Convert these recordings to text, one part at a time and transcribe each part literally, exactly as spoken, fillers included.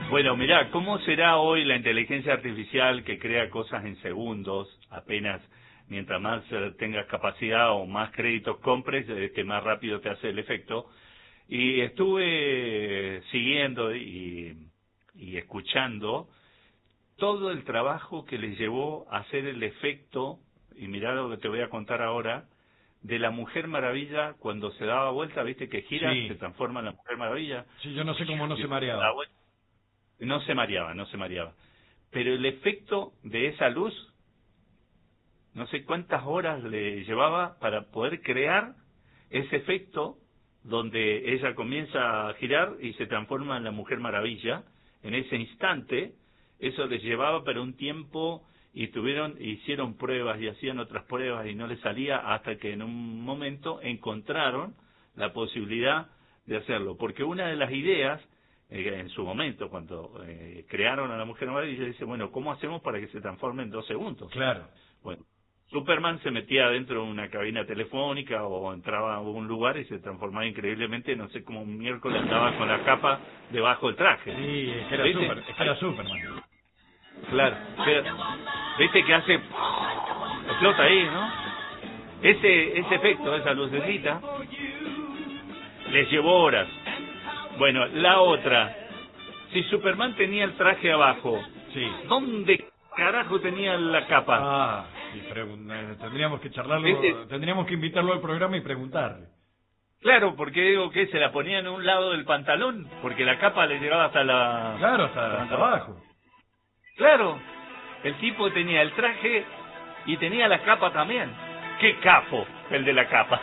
Bueno, mirá, ¿cómo será hoy la inteligencia artificial que crea cosas en segundos, apenas, mientras más eh, tengas capacidad o más créditos compres, eh, que más rápido te hace el efecto? Y estuve siguiendo y, y escuchando todo el trabajo que les llevó a hacer el efecto, y mirá lo que te voy a contar ahora, de la Mujer Maravilla cuando se daba vuelta, viste que gira, Sí. se transforma en la Mujer Maravilla. Sí, yo no sé cómo no Y se da mareaba. vuelta. No se mareaba, no se mareaba. Pero el efecto de esa luz, no sé cuántas horas le llevaba para poder crear ese efecto donde ella comienza a girar y se transforma en la Mujer Maravilla. En ese instante, eso les llevaba para un tiempo y tuvieron, hicieron pruebas y hacían otras pruebas y no les salía hasta que en un momento encontraron la posibilidad de hacerlo. Porque una de las ideas eh, en su momento, cuando eh, crearon a la Mujer Maravilla, dice, bueno, ¿cómo hacemos para que se transforme en dos segundos? Claro. Bueno, Superman se metía dentro de una cabina telefónica o entraba a un lugar y se transformaba increíblemente, no sé cómo un miércoles andaba con la capa debajo del traje. Sí, es que era, ¿Viste? super, es que era Superman. Claro, pero, ¿viste que hace? Explota ahí, ¿no? Ese, ese efecto, esa lucecita, les llevó horas. Bueno, la otra, si Superman tenía el traje abajo, Sí. ¿dónde carajo tenía la capa? Ah, y pregun- eh, tendríamos que charlarlo, Ese- tendríamos que invitarlo al programa y preguntarle. Claro, porque digo que se la ponía en un lado del pantalón, porque la capa le llegaba hasta la... Claro, hasta, hasta abajo. Claro, el tipo tenía el traje y tenía la capa también. ¡Qué capo el de la capa!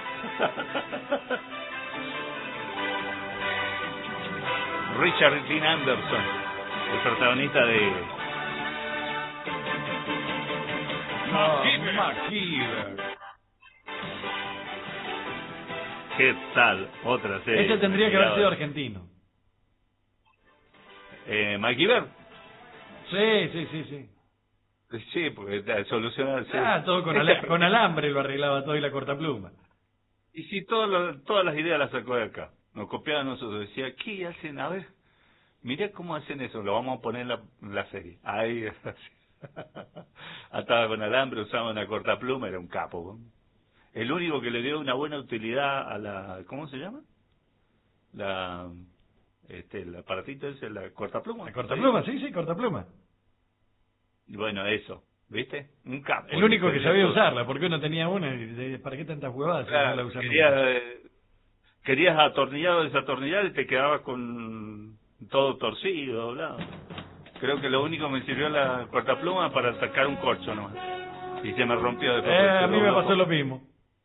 Richard Dean Anderson, el protagonista de... MacGyver. ¿Qué tal? Otra serie. Este tendría que haber sido argentino. Eh, ¿MacGyver? Sí, sí, sí, sí. Sí, porque eh, soluciona... Ah, todo con, ala- con alambre lo arreglaba todo y la cortapluma. Y si todo lo- todas las ideas las sacó de acá, nos copiaban nosotros, decía, ¿qué hacen? A ver, mirá cómo hacen eso, lo vamos a poner en la, en la serie. Ahí, ataba con alambre, usaba una cortapluma, era un capo. ¿no? El único que le dio una buena utilidad a la, ¿cómo se llama? La, este, el aparatito ese, la cortapluma. La cortapluma, sí, sí, cortapluma. Y bueno, eso, ¿viste? Un capo. El único que sabía todo. usarla, porque uno tenía una y de- ¿para qué tantas huevadas? si no Claro, la usaba querías, nunca? eh, querías atornillar o desatornillar y te quedabas con todo torcido, doblado. Creo que lo único que me sirvió la cortapluma para sacar un corcho nomás. Y se me rompió después. Eh, se a mí me dobló. pasó lo mismo.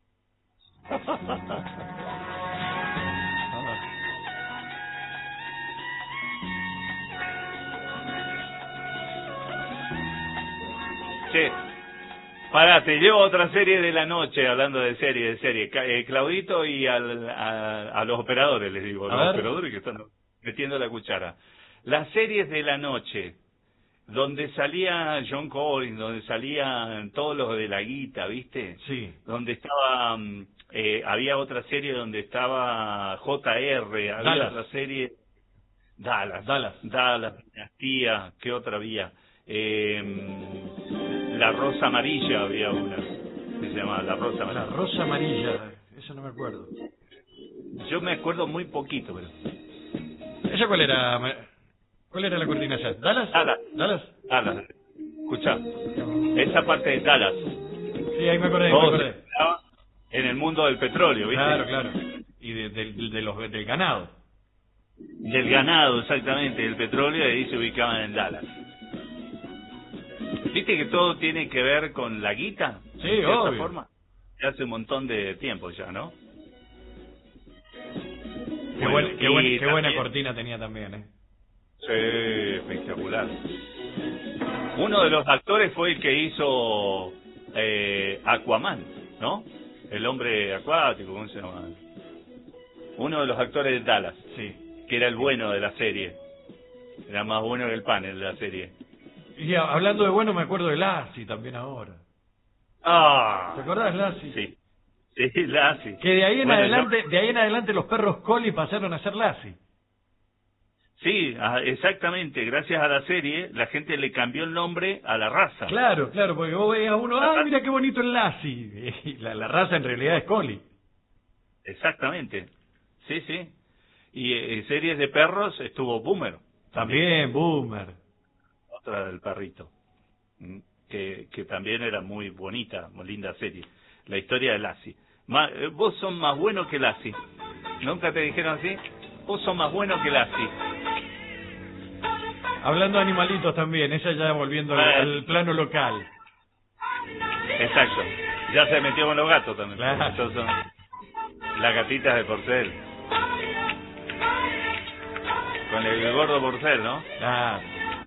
Che, pará, te llevo otra serie de la noche, hablando de serie, de serie. Ca- eh, Claudito y al, a, a los operadores, les digo, A los ver. operadores que están metiendo la cuchara. Las series de la noche, donde salía John Collins, donde salían todos los de la guita, ¿viste? Sí. Donde estaba, mm, eh, había otra serie donde estaba J R, había Dallas. otra serie, Dallas, Dallas. Dallas, Dinastía, ¿qué otra había? Eh, La Rosa Amarilla había una, que se llamaba La Rosa La Amarilla. rosa amarilla, eso no me acuerdo. Yo me acuerdo muy poquito, pero... ¿Ella cuál era? ma- ¿Cuál era la cortina ya? ¿Dallas? Dallas. ¿Dallas? Dallas, escuchá, esa parte de Dallas, Sí, ahí me acordé, ahí me todo se acordé. quedaba en el mundo del petróleo, ¿viste? Claro, claro. Y de, de- de los, del ganado. Del ganado, exactamente, del petróleo, y ahí se ubicaban en Dallas. ¿Viste que todo tiene que ver con la guita? Sí, de cierta obvio. forma. Ya hace un montón de tiempo ya, ¿no? Qué, Bueno, buen- qué, y buen- qué buena también- cortina tenía también, ¿eh? Sí, espectacular. Uno de los actores fue el que hizo eh, Aquaman, ¿no? El hombre acuático, ¿cómo se llama? Uno de los actores de Dallas, Sí. que era el bueno de la serie. Era más bueno que el panel de la serie. Y a- hablando de bueno, me acuerdo de Lassie también ahora. ¡Ah! ¿Te acordás, Lassie? Sí. Sí, Lassie. Que de ahí en Bueno, adelante, de ahí en adelante los perros Collie pasaron a ser Lassie. Sí, ah, exactamente. Gracias a la serie, la gente le cambió el nombre a la raza. Claro, claro, porque vos veías a uno, ¡ay, mira qué bonito el Lassie! Y la, la raza en realidad es Collie. Exactamente. Sí, sí. Y eh, series de perros estuvo Boomer. También, Boomer. Otra del perrito. Mm, Que, que también era muy bonita, muy linda serie. La historia de Lassie. Ma, eh, vos sos más bueno que Lassie. ¿Nunca te dijeron así? Vos sos más bueno que Lassie. Hablando de animalitos también, ella ya volviendo al, Ah, al plano local. Exacto. Ya se metió con los gatos también. Claro. Estos son las gatitas de Porcel. Con el gordo Porcel, ¿no? Claro.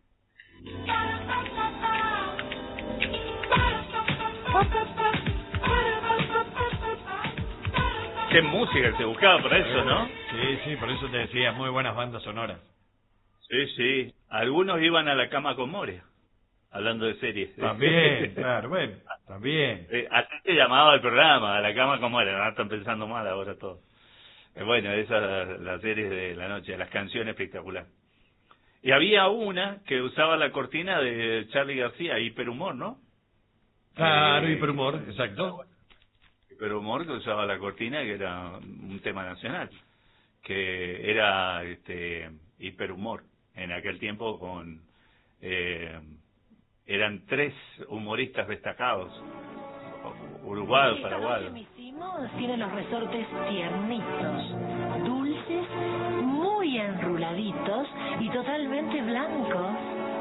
Qué música se buscaba para eso, ¿no? Sí, sí, por eso te decía, muy buenas bandas sonoras. Sí, sí. Algunos iban a la cama con Moria, hablando de series. También, claro, bueno, también. Eh, así se llamaba el programa, a la cama con Moria. No están pensando mal ahora todo. Eh, bueno, esa es la serie de la noche, las canciones espectacular. Y había una que usaba la cortina de Charly García, Hiperhumor, ¿no? Claro, Eh, hiperhumor, exacto. Hiperhumor, que usaba la cortina, que era un tema nacional, que era este hiperhumor. En aquel tiempo con eh, eran tres humoristas destacados, uruguayos, paraguayos. Tiene los resortes tiernitos, dulces, muy enruladitos y totalmente blancos.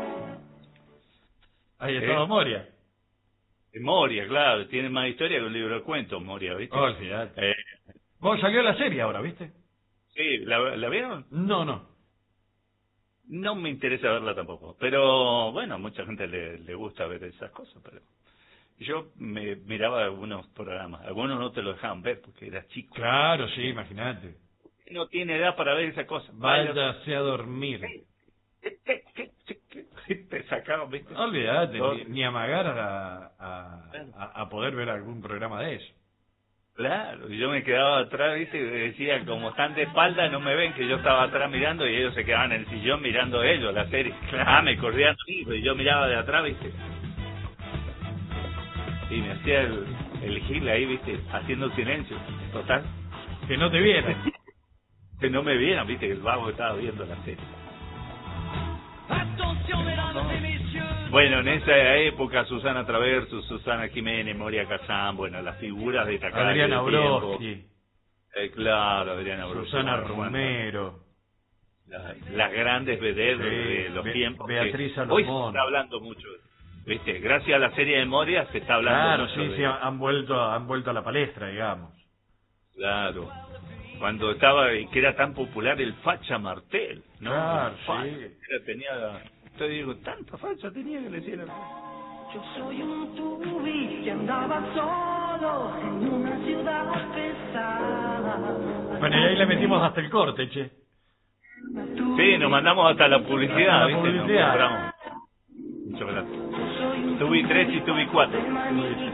Ahí estaba ¿Eh? Moria. Moria, claro, tiene más historia que un libro de cuentos, Moria, ¿viste? Oh, olvidate. Eh, Vos salió la serie ahora, ¿viste? sí, ¿la, ¿la vieron? No, no. No me interesa verla tampoco, pero bueno, a mucha gente le, le gusta ver esas cosas, pero yo me miraba algunos programas, algunos no te lo dejaban ver porque eras chico. Claro, sí, imagínate. No tiene edad para ver esa cosa. Váyase a dormir. Te sacaban, ¿viste? No olvidate, Todo. ni, ni amagar a, a, a, a poder ver algún programa de eso. Claro, y yo me quedaba atrás, ¿viste? Y decía, como están de espalda, no me ven, que yo estaba atrás mirando y ellos se quedaban en el sillón mirando ellos la serie. Ah, me corrían a mí, y yo miraba de atrás, ¿viste? Y me hacía el, el gil ahí, ¿viste? Haciendo silencio, total. Que no te vieran. Que no me vieran, ¿viste? Que el vago estaba viendo la serie. Bueno, en esa época Susana Traverso, Susana Jiménez, Moria Kazán, bueno, las figuras destacadas. Adriana del tiempo. Broski. Eh, claro, Adriana Broski. Susana Romero. Las, las grandes vedettes Sí, de los Be- tiempos. Beatriz que Salomón. hoy se está hablando mucho, ¿viste? Gracias a la serie de Moria se está hablando Claro, mucho. sí, de- sí, han vuelto, han vuelto a la palestra, digamos. Claro. Cuando estaba, que era tan popular el Facha Martel, ¿no? Claro, El Facha, sí. era- tenía, te digo, tanta facha tenía que le decían. Yo soy un tubi que andaba solo en una ciudad pesada. Bueno, y ahí le metimos hasta el corte, che. Sí, nos mandamos hasta la publicidad, La ¿viste? Nos publicidad. compramos. Muchas gracias. Tubi tres y Tubi cuatro.